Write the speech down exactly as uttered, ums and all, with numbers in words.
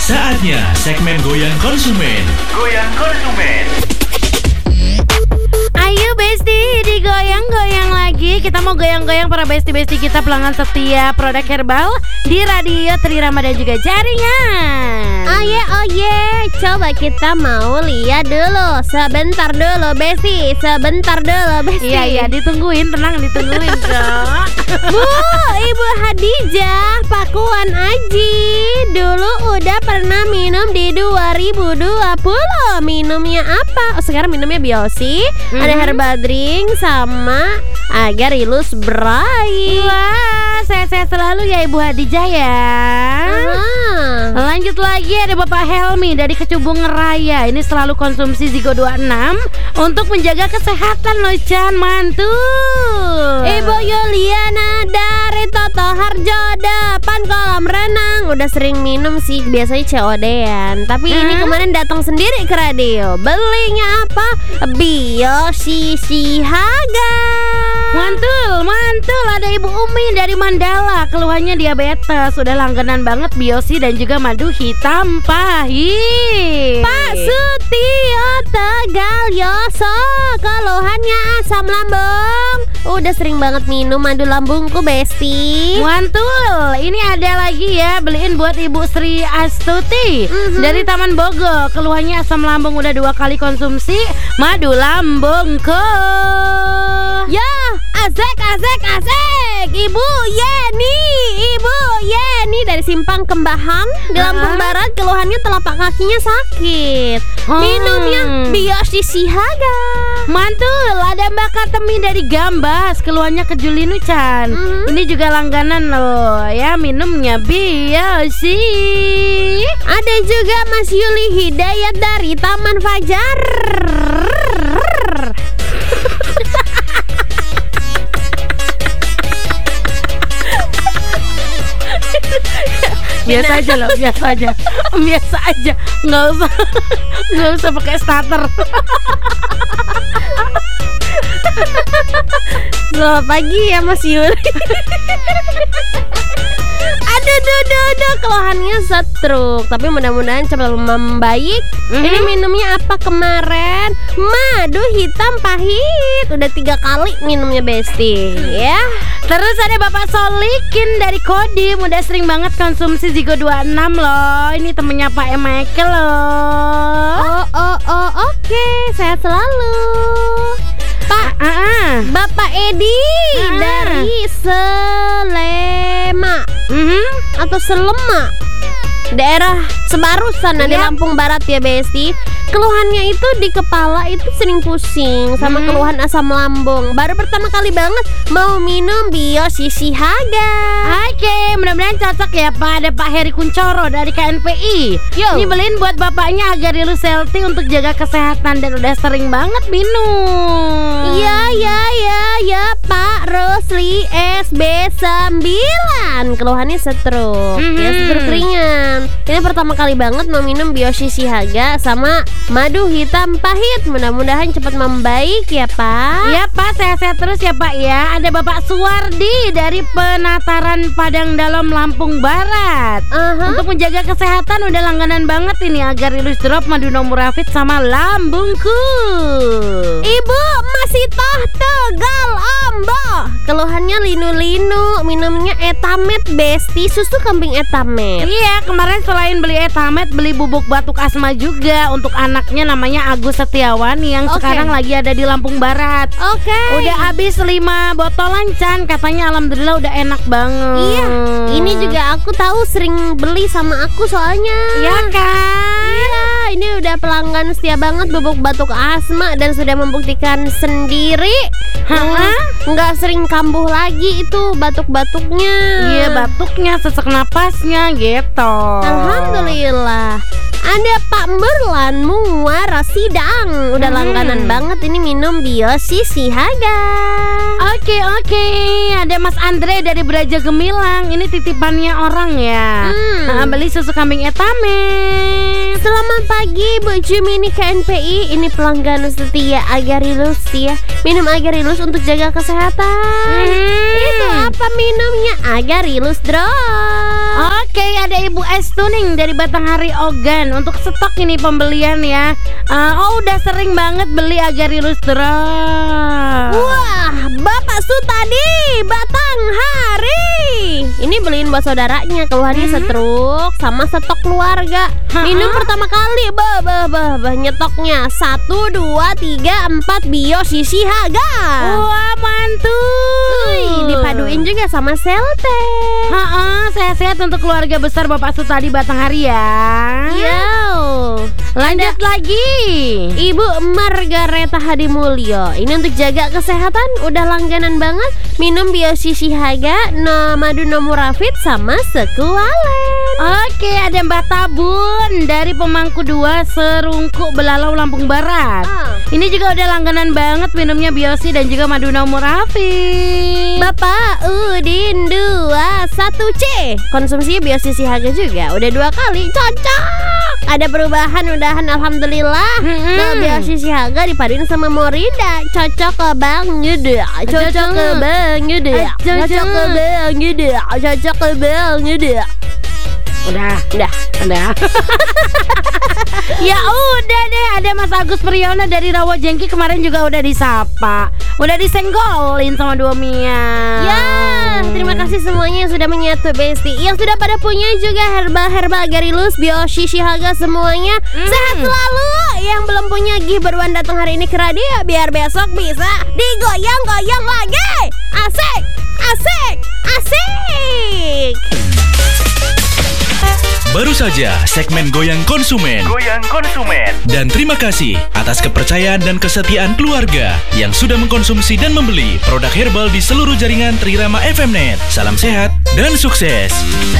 Saatnya segmen Goyang Konsumen. Goyang Konsumen. Ayo Besti, digoyang-goyang lagi. Kita mau goyang-goyang para besti-besti kita pelanggan setia produk herbal di radio Trirama dan juga jaringan. Oye oye, coba kita mau lihat dulu. Sebentar dulu Besti, sebentar dulu Besti. Iya iya, ditungguin, tenang ditungguin kok. Bu, Ibu Hadijah, Pakuan Aji, dulu udah pernah minum di dua ribu dua puluh. Minumnya apa? Oh, sekarang minumnya Biosi, mm-hmm. ada herbal drink sama Agarilus Bright. Wah, sehat-sehat selalu ya Ibu Hadijah ya. uh-huh. Lanjut lagi ada Bapak Helmi dari Kecubung Raya. Ini selalu konsumsi Zigo dua puluh enam untuk menjaga kesehatan loh Chan, mantul. Ibu Yuliana dari Toto Harjo depan kolam renang. Udah sering minum sih, biasanya C O D-an. Tapi hmm? ini kemarin datang sendiri ke radio. Belinya apa? Biosi Sihaga. Mantul, mantul. Ada Ibu Umi dari Mandala. Keluhannya diabetes. Sudah langganan banget Biosi dan juga madu hitam pahit. Pak Sutio Tegal Yoso, keluhannya asam lambung. Udah sering banget minum madu lambungku Besti. Mantul. Ini ada lagi ya, beliin buat Ibu Sri Astuti mm-hmm. dari Taman Bogo. Keluhannya asam lambung, udah dua kali konsumsi madu lambungku. Ya, asik asik asik. Ibu Yeni, Ibu Yeni dari Simpang Kembahang di Lampung Barat. Keluhannya telapak kakinya sakit. hmm. Minumnya Biosi Sihaga. Mantul. Ada Mbak Katemi dari Gambas. Keluhannya kejulinu Chan. mm-hmm. Ini juga langganan loh ya, minumnya Biosi. Ada juga Mas Yuli Hidayat dari Taman Fajar. Biasa aja loh, biasa aja, biasa aja, nggak usah, nggak usah pakai starter. Selamat pagi ya Mas Yuli. Aduh, aduh, aduh, aduh, keluhannya stroke, tapi mudah-mudahan cepat membaik. mm-hmm. Ini minumnya apa kemarin? Madu hitam pahit. Udah tiga kali minumnya Besti ya. Terus ada Bapak Solikin dari Kodim. Udah sering banget konsumsi Zigo dua puluh enam loh. Ini temennya Pak Emikel loh. Oh, oh, oh, oke, okay. Sehat selalu Pak. uh-uh. Bapak Edi uh-uh. dari Selema mm-hmm. atau Selema, daerah Sebaru sana, yep. di Lampung Barat ya Besti. Keluhannya itu di kepala itu sering pusing sama hmm. keluhan asam lambung. Baru pertama kali banget mau minum Biosi Sihaga. Oke, mudah-mudahan cocok ya Pak. Ada Pak Heri Kuncoro dari K N P I. Yo. Ini beliin buat bapaknya Agarilus Healthy untuk jaga kesehatan dan udah sering banget minum. Iya, ya, ya, ya Pak Rosli S B sembilan. Keluhannya stroke, mm-hmm. ya stroke ringan. Ini pertama kali banget mau minum Biosi Sihaga sama madu hitam pahit. Mudah-mudahan cepat membaik ya Pak. Ya Pak, sehat-sehat terus ya Pak ya. Ada Bapak Suwardi dari Penataran Padang Dalam Lampung Barat. uh-huh. Untuk menjaga kesehatan udah langganan banget ini Agarilus Drop, madu nomurafit sama lambungku. Ibu masih toh Tegal Ombo. Keluhannya linu-linu, minumnya Etamet Besti, susu kambing Etamet. Iya, kemarin selain beli Etamet, beli bubuk batuk asma juga untuk anaknya namanya Agus Setiawani yang okay. sekarang lagi ada di Lampung Barat. Oke. Okay. Udah habis lima botolan Chan, katanya alhamdulillah udah enak banget. Iya. Ini juga aku tahu sering beli sama aku soalnya. Iya kan? Iya, ini udah pelanggan setia banget bubuk batuk asma dan sudah membuktikan sendiri. Hah? Nggak sering kambuh lagi itu batuk-batuknya. Iya, batuknya, sesak napasnya gitu. Alhamdulillah. Ada Pak Merlan Muara Sidang. Udah hmm. langganan banget ini minum Biosi Sihaga. Oke oke. Ada Mas Andre dari Braja Gemilang. Ini titipannya orang ya. hmm. nah, Beli susu kambing Etamet. Selamat pagi Bu Jumini K N P I. Ini pelanggan setia Agarilus ya. Minum Agarilus untuk jaga kesehatan. hmm. Itu apa minumnya? Agarilus Drop. Oke, ada Ibu Estuning dari Batanghari Ogan untuk stok ini pembelian ya. Uh, oh udah sering banget beli Agarilus Drop. Wah, Bapak Sutadi Batanghari. Ini beliin buat saudaranya, keluhannya hmm. setruk sama stok keluarga. Ha-ha. Minum pertama kali, bah, bah, bah, bah, nyetoknya satu, dua, tiga, empat Bio Sisi Haga. Wah, mantul. Wih, dipaduin juga sama Selte. Ha-ha, sehat-sehat untuk keluarga besar Bapak Sutadi Batanghari ya. Yo. Lanjut Ada lagi Ibu Margareta Hadi Mulyo. Ini untuk jaga kesehatan udah langganan banget. Minum Bio Sisi Haga, no, madu nomurafit sama sekualen. Oke, ada Mbak Tabun dari Pemangku dua Serungkuk Belalau Lampung Barat. Ah. Ini juga udah langganan banget minumnya Biosi dan juga madu nomurafit. Bapak Udin dua satu C. Konsumsi Bio Sisi Haga juga udah dua kali, cocok. Ada perubahan udahan alhamdulillah. Mm-hmm. Nah, Bio Sisi Haga dipaduin sama Morinda, cocok ke banget. Cocok ke banget. Cocok ke banget. Cocok ke banget. Udah, Udah. udah. Ya udah deh, ada Mas Agus Priyono dari Rawajengki kemarin juga udah disapa, udah disenggolin sama dua Mia. Ya, terima kasih semuanya yang sudah menyatu Besti. Yang sudah pada punya juga herbal-herbal Agarilus, Bio Sisi Haga semuanya. Mm. Sehat selalu. Yang belum punya gih beruan datang hari ini ke radio biar besok bisa digoyang-goyang lagi. Asik, asik, asik. Baru saja segmen Goyang Konsumen. Goyang Konsumen. Dan terima kasih atas kepercayaan dan kesetiaan keluarga yang sudah mengkonsumsi dan membeli produk herbal di seluruh jaringan Trirama F M Net. Salam sehat dan sukses.